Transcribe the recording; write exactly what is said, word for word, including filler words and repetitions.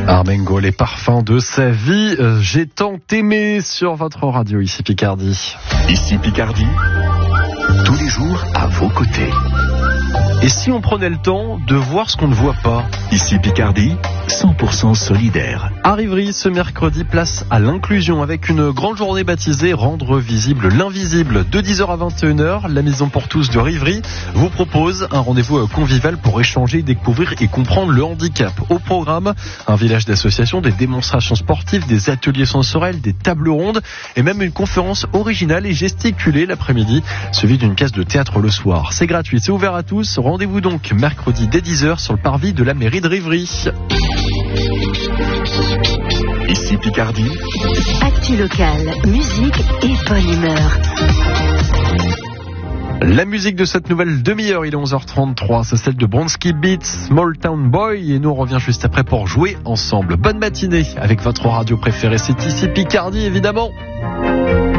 Armengo, les parfums de sa vie. Euh, j'ai tant aimé sur votre radio, ici Picardie. Ici Picardie, tous les jours à vos côtés. Et si on prenait le temps de voir ce qu'on ne voit pas? Ici Picardie, cent pour cent solidaire. À Rivry, ce mercredi, place à l'inclusion avec une grande journée baptisée Rendre visible l'invisible. De dix heures à vingt et une heures, la Maison pour tous de Rivry vous propose un rendez-vous convivial pour échanger, découvrir et comprendre le handicap. Au programme, un village d'associations, des démonstrations sportives, des ateliers sensoriels, des tables rondes et même une conférence originale et gesticulée l'après-midi, suivie d'une pièce de théâtre le soir. C'est gratuit, c'est ouvert à tous. Rendez-vous donc mercredi dès dix heures sur le parvis de la mairie de Rivry. Ici Picardie, actu locale, musique et bonne humeur. La musique de cette nouvelle demi-heure, il est onze heures trente-trois, c'est celle de Bronski Beats, Small Town Boy, et nous on revient juste après pour jouer ensemble. Bonne matinée avec votre radio préférée, c'est ici Picardie évidemment.